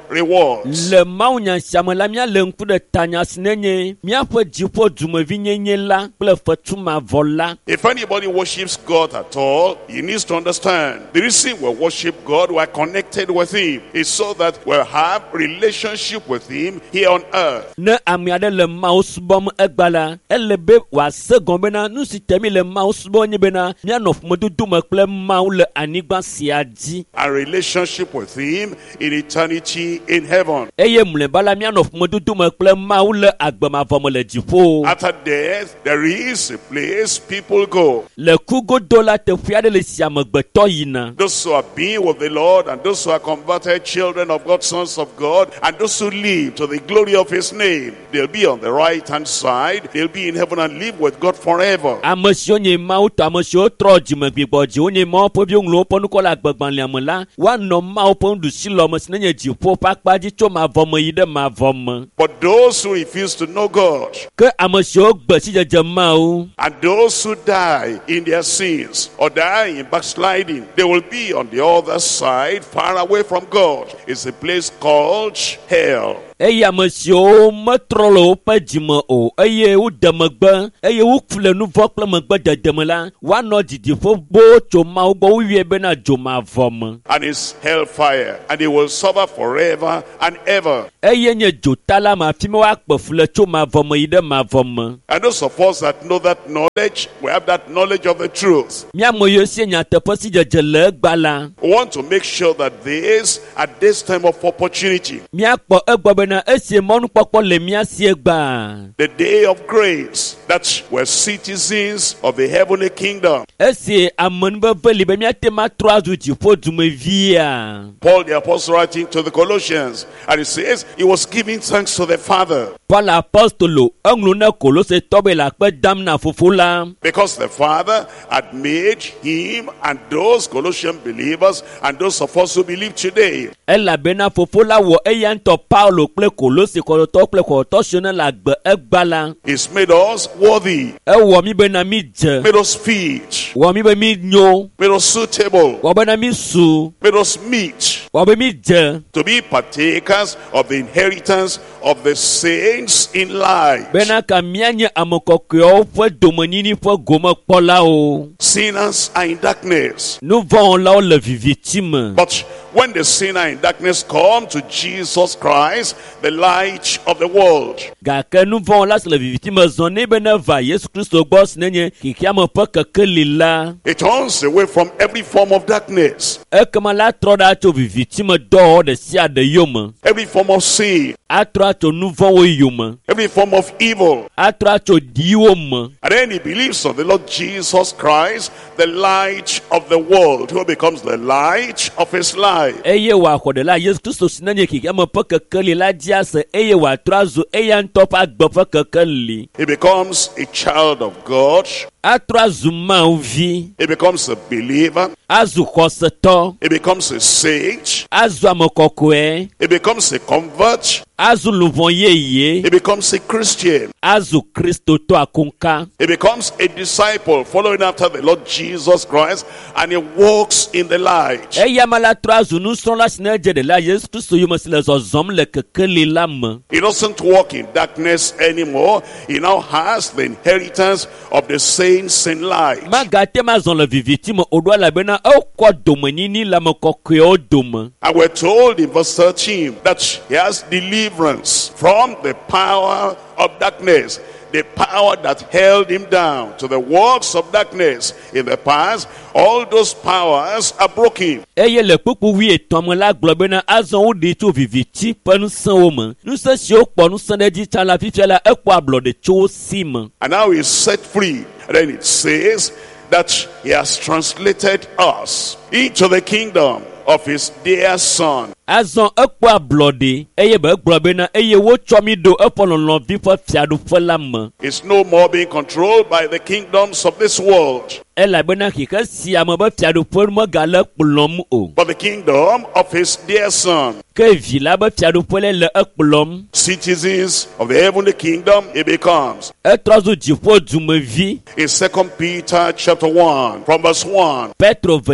rewards. Le maunya siamela mia le ŋku ɖe tanya si nenye míaƒe dziƒo dumevi nyenye la kple fetuma vɔ la. If anybody worships God at all, he needs to understand the reason we worship God, we are connected with him, is so that we'll have relationship with him here on earth. Ne ame aɖe le Mawu subɔm egba la, ele be wòase gɔm bena nu si temi le Mawu subɔ nye bena míanɔ ƒomedodo me kple Mawu le anyigba sia dzi. And relationship with him in eternity in heaven. Eye mlɔeba la míanɔ ƒomedodo me kple Mawu le agbemavɔ me le dziƒo. After death, there is a place people go. Le kugodo la teƒe aɖe le si amegbetɔ yina. Those who have been with the Lord and those who are converted children of God, sons of God, and those who live to the glory of his name, they'll be on the right hand side. They'll be in heaven and live with God forever. Ame siwo nye Mawu tɔ, ame siwo trɔ dzimegbɔ dzi, wonye Mawu ƒe viwo ŋlɔ woƒe nukɔ le agbegbalẽa me la, woanɔ Mawu ƒe nuɖusilɔme si nenye dziƒo ƒe akpa dzi tso mavɔ me yi ɖe mavɔ me. But those who refuse to know God, Ke ame siwo gbe si dzedze Mawu, and those who die in their sins or die in backsliding, they will be on the other side, far away from God. It's a place called hell. eye ame siwo metrɔ le woƒe dzime o, eye woɖe megbe, eye woku le nu vɔ kple megbedede me la, woanɔ didiƒe boo tso Mawu gbɔ, woyɔe bena dzomavɔ me. And it's hellfire, and they will suffer forever and ever. Eye nye dzota la me afi ma woakpe fu le tso mavɔ me yi ɖe mavɔ me. And those of us that know that knowledge, we have that knowledge of the truth. Míame yiwo sie nyateƒe si dzedze le egba la, We want to make sure that at this time of opportunity, míakpɔ egbɔ bena esi mɔnukpɔkpɔ le mía si gbaa. the day of grace, that we're citizens of the heavenly kingdom. Esi amenuveve li be míate ma trɔ azu dziƒo dumevia. Paul the apostle writing to the Colossians, and he says he was giving thanks to the Father Paul apostolo eŋlɔ ne Kolose tɔ be le akpe dam na fofo la. because the Father had made him and those Colossian believers and those of us who believe today Elabena fofo la wɔ eya ŋutɔ Paulo kple Kolose kɔtɔtɔ kple kɔtɔtɔ siwo ne le agbe egba la. He's made us worthy, Ewɔ mi bena mi dze, made us fit, wɔ mi be mi nyo, made us suitable, wɔ bena mi su, made us meet wɔ be mi dze. to be partakers of the inheritance of the saints in light. Bena ka míanye ame kɔkɔewo ƒe domenyini ƒe gomekpɔlawo. Sinners are in darkness, Nu vɔ̃ wɔlawo le viviti me. but when the sinner in darkness come to Jesus Christ, the light of the world, Gake nu vɔ̃ wɔla si le viviti me zɔ ne be ne va Yesu Kristo gbɔ si nenye xixiame ƒe kekeli la. it turns away from every form of darkness, Ekema la trɔ ɖa tso viviti me dɔwɔwɔ ɖe sia ɖe yome. every form of sin, Atrɔ atso nu vɔ̃wo yome. every form of evil. Atrɔ atso diwo me. And then he believes on the Lord Jesus Christ, the light of the world, who becomes the light of his life. Eye wòaxɔ ɖe la Yesu Kristo si nenye xixiame ƒe kekeli la dzi ase eye wòatrɔ azu eya ŋutɔ ƒe agbe ƒe kekeli. He becomes a child of God. Atrɔ azu Mawu vi. He becomes a believer. Azu xɔsetɔ. He becomes a saint. Azu ame kɔkɔe. He becomes a convert. Azu luvɔ yeye. He becomes a Christian. Azu kristotɔ akunka. He becomes a disciple following after the Lord Jesus Christ, and he walks in the light. Eyama la trɔ azu nusrɔ̃la si ne dze ɖe la Yesu Kristo yome si le zɔzɔm le kekeli la me. He doesn't walk in darkness anymore. He now has the inheritance of the saints in light. Magate ma zɔn le viviti me o ɖo elabena ekɔ domenyini le ame kɔkɔewo dome. And we're told in verse 13 that he has deliverance from the power of darkness, the power that held him down to the works of darkness in the past. All those powers are broken. Eye le kpukpu 13 me la gblɔ bena azɔ woɖi tso viviti ƒe ŋusẽwo me. Ŋusẽ siwo kpɔ ŋusẽ ɖe dzi tsã la fifia la ekpɔ ablɔɖe tso wo si me. And now he's set free. And then it says that he has translated us into the kingdom of his dear son. Azɔ ekpɔ ablɔɖe eye be egblɔ bena eye wotsɔ mi ɖo eƒe lɔlɔ̃vi ƒe fiaɖuƒe la me. It's no more being controlled by the kingdoms of this world, Elabena xixe sia me be fiaɖuƒe megale kplɔm o. but the kingdom of his dear son. Ke vi la be fiaɖuƒe le ekplɔm. Citizens of the heavenly kingdom he becomes. Etrɔ zu dziƒo dumevi. In 2 Peter chapter 1 from verse 1, Petro velia ta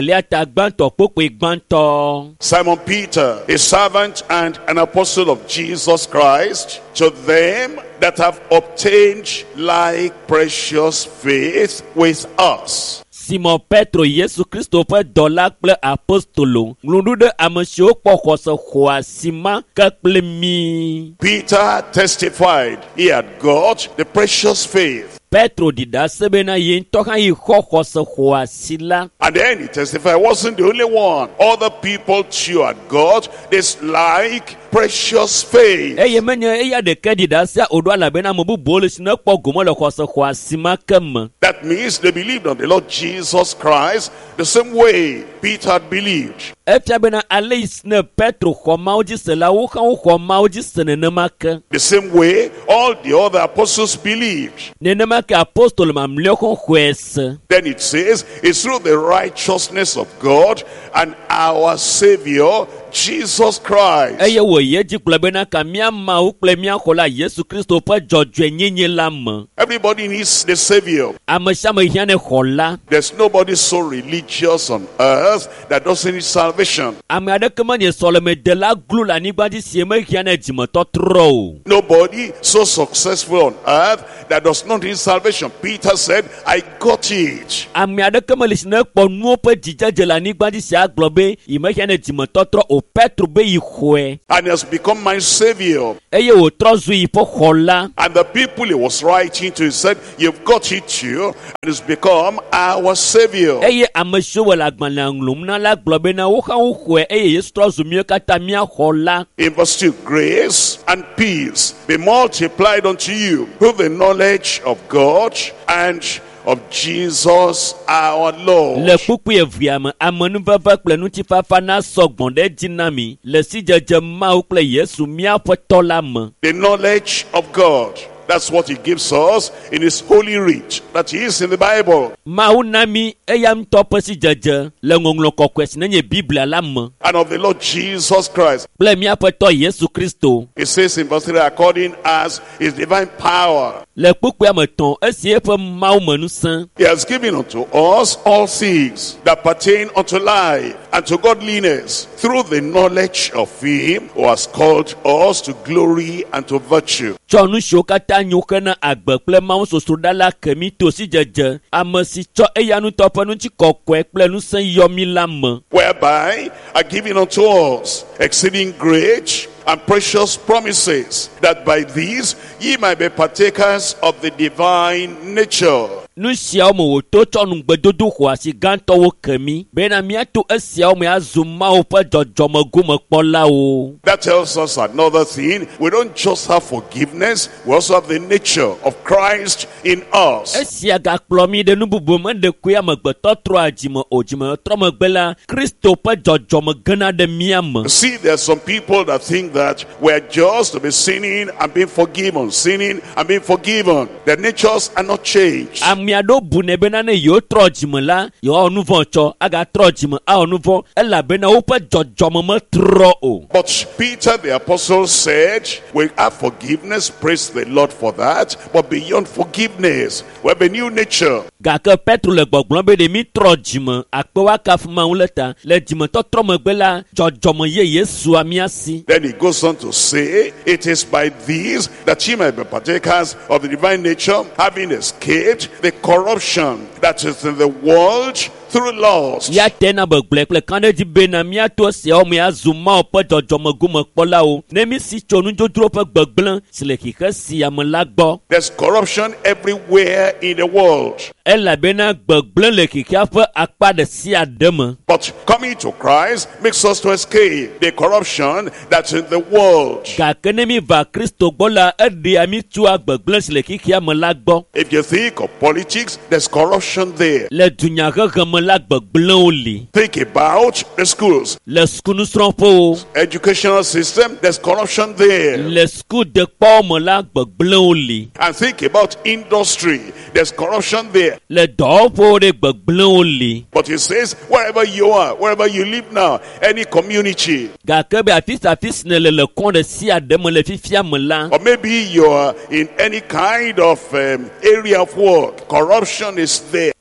gbãtɔ kpokpe gbãtɔ. Simon Peter, a servant and an apostle of Jesus Christ, to them that have obtained like precious faith with us. Simon Petro Yesu Kristo ƒe dɔla kple apostolo. Ŋlɔɖu ɖe ame siwo kpɔ xɔse xɔa sima ke kple mi. Peter testified he had got the precious faith. Petro dida se bena ye ŋutɔ hã yi xɔ xɔse xɔa si la. And then he testified, I wasn't the only one. Other people too had got this like precious faith. Eye menye eya ɖeke dida sia oɖo elabena ame bubuwo le si ne kpɔ gome le xɔse xɔa sima ke me. That means they believed on the Lord Jesus Christ the same way Peter had believed. Efia bena ale yi si ne Petro xɔ Mawu dzi se la, wo hã woxɔ Mawu dzi se nenema ke. The same way all the other apostles believed. Nenema ke apostolo mamlɛwo hã xɔe se. Then it says, it's through the righteousness of God and our Savior, Jesus Christ. Eye wo ye dzi gblɔ bena ka mía Mawu kple mía xɔla Yesu Kristo ƒe dzɔdzɔenyenye la me. Everybody needs the Savior. Ame sia ame hiã ne xɔla. There's nobody so religious on earth that doesn't need salvation. Ame aɖeke menye sɔlemedela glu le anyigba dzi si mehiã ne dzimetɔtrɔ o. Nobody so successful on earth that does not need salvation. Peter said, I got it. Ame aɖeke mele si ne kpɔ nuwo ƒe dzidzedze le anyigba dzi si agblɔ be yi mehiã ne dzimetɔtrɔ o. Petro be yi xɔe. And he has become my Savior. Eye wòtrɔ zu yi ƒe xɔla. And the people he was writing to, he said, you've got it too, and it's become our Savior. Eye ame siwo le agbalẽa ŋlɔm na la gblɔ bena wo hã woxɔe eye Yesu trɔ zu míawo katã mía xɔla. In verse 2, grace and peace be multiplied unto you through the knowledge of God and of Jesus our Lord. Le kpukpui evia me amenuveve kple ŋutifafa na sɔgbɔn ɖe dzi na mi le sidzedze Mawu kple Yesu míaƒe tɔ la me. The knowledge of God. That's what he gives us in his holy writ that he is in the Bible. Mawu na mi eya ŋutɔ ƒe sidzedze le ŋɔŋlɔ kɔkɔe si nenye Biblia la me. And of the Lord Jesus Christ. Kple míaƒe tɔ Yesu Kristo. It says in verse 3, according as his divine power. Le kpukpui ame etɔ̃ esi eƒe Mawu me ŋusẽ. He has given unto us all things that pertain unto life and to godliness through the knowledge of him who has called us to glory and to virtue. Tsɔ nu siwo katã nyo xe na agbe kple Mawu sosroɖa la ke mi to sidzedze ame si tsɔ eya ŋutɔ ƒe ŋutikɔkɔe kple ŋusẽ yɔ mi la me. Whereby are given unto us exceeding great and precious promises, that by these ye might be partakers of the divine nature. Nu siawo me wòto tsɔ nugbedodo xɔasi gãtɔwo ke mi bena míato esiawo me azu Mawu ƒe dzɔdzɔme gomekpɔlawo. That tells us another thing. We don't just have forgiveness, we also have the nature of Christ in us. Esia gakplɔ mi ɖe nu bubu me ɖekoe amegbetɔ trɔa dzime o dzimetrɔ megbe la Kristo ƒe dzɔdzɔme gena ɖe mía me. See, there are some people that think that we're just to be sinning and being forgiven, sinning and being forgiven. Their natures are not changed. Amea ɖewo bu ne bena ne yewo trɔ dzime la yewoawɔ nu vɔ tsɔ agatrɔ dzime awɔ nu vɔ elabena woƒe dzɔdzɔme metrɔ o. But Peter the apostle said, we have forgiveness, praise the Lord for that, but beyond forgiveness, we have a new nature. Gake Petro le gbɔgblɔm be ɖe mi trɔ dzime akpewo akafu Mawu le ta le dzimetɔtrɔ megbe la dzɔdzɔme yeye sua mía si. Then he goes on to say, it is by these that ye may be partakers of the divine nature, having escaped the corruption that is in the world through lust. Ya tena begble kple kanɖedzi bena míato esiawo me azu Mawu ƒe dzɔdzɔme gomekpɔlawo ne mi si tso nudzodzro ƒe gbegblẽ si le xixe sia me la gbɔ. There's corruption everywhere in the world. Elabena gbegblẽ le xixea ƒe akpa ɖe sia ɖe me. But coming to Christ makes us to escape the corruption that's in the world. Gake ne mi va Kristo gbɔ la eɖea mi tso gbegblẽ si le xixea me la gbɔ. If you think of politics, there's corruption there. Le dunyahehe me la gbegblẽwo li. Think about the schools. Le sukunusrɔ̃ƒewo. Educational system, there's corruption there. Le sukudekpɔwo me la gbegblẽwo li. And think about industry, there's corruption there. Le dɔwɔƒewo ɖe gbegblẽwo li. But he says, wherever you are, wherever you live now, any community. Gake be afi si ne le kɔn ɖe sia ɖe me le fifia me la. Or maybe you are in any kind of area of work. Corruption is there.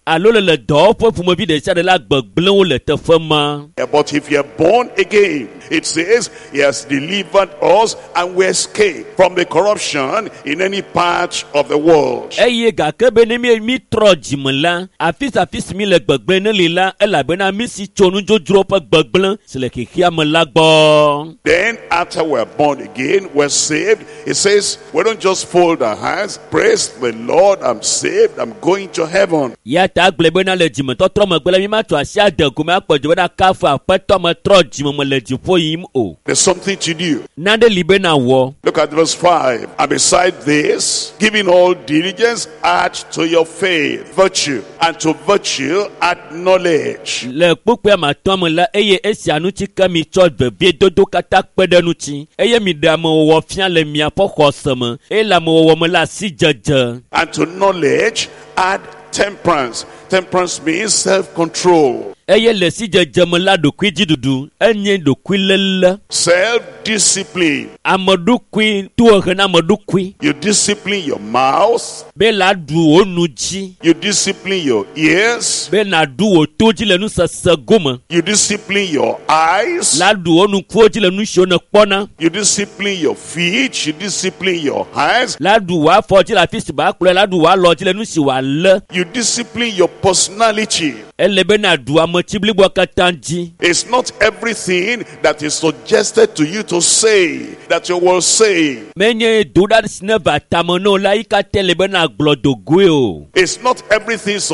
alo le dɔwɔƒe ƒomevi ɖe sia ɖe la gbegblẽ wo le teƒe ma. But if you are born again, it says he has delivered us and we escape from the corruption in any part of the world. Eye gake be ne mi trɔ dzime la, afi si mi le gbegblẽ ne li la, elabena mi si tso nudzodzro ƒe gbegblẽ si le xexea me la gbɔ. Then after we are born again, we're saved. It says we don't just fold our hands, praise the Lord, I'm saved, I'm going to heaven. Ya ta gblẽ bena le dzimetɔtrɔ megbe la mi ma tso asi ade gome akpɔdzɔ bena kafu aƒetɔ me trɔ dzime me le dziƒo yim o. There's something to do. Nane li bena wɔ. Look at verse 5. And beside this, giving all diligence, add to your faith virtue, and to virtue add knowledge. Le kpukpea matɔ me la eye esia nutsi ke mi tsɔ vevie dodo katã kpe ɖe nutsi eye mi ɖe amewɔwɔ fia le miaƒe xɔse me eye le amewɔwɔ me la asi dzedze. And to knowledge add temperance. Temperance means self-control. Eye le si dzedze me la ɖokui dziɖuɖu enye ɖokui léle. Self-discipline. Ameɖokui tohehe na ameɖokui. You discipline your mouth. Be la ɖu wo nu dzi. You discipline your ears. Be na ɖu wo to dzi le nusese gome. You discipline your eyes. La ɖu wo nukuwo dzi le nu siwo ne kpɔna. You discipline your feet. You discipline your hands. La ɖu wo afɔ dzi le afi si ba kplɔe, la ɖu wo alɔ dzi le nu si wòalé. You discipline your personality. Ele be na ɖu ameti blibo katã dzi. It's not everything that is suggested to you to say that you will say. Menye do ɖa si ne va tame na wo la yi katã le be na gblɔ do goe o. It's not everything